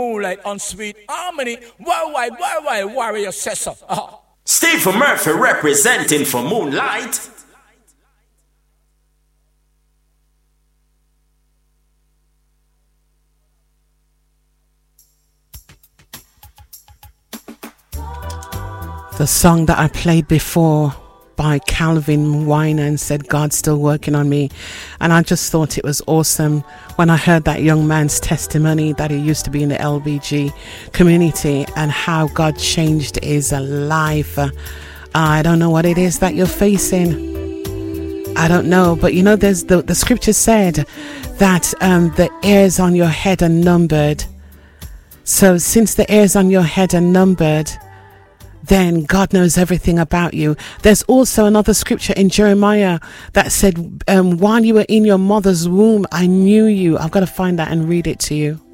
Moonlight on Sweet Harmony. Worldwide warrior says so. Stephen Murphy representing for Moonlight. The song that I played before by Calvin Weiner said God's still working on me, and I just thought it was awesome when I heard that young man's testimony that he used to be in the LBG community and how God changed his life. I don't know what it is that you're facing, I don't know, but you know, there's the scripture said that the hairs on your head are numbered. So since the hairs on your head are numbered, then God knows everything about you. There's also another scripture in Jeremiah that said, while you were in your mother's womb, I knew you. I've got to find that and read it to you.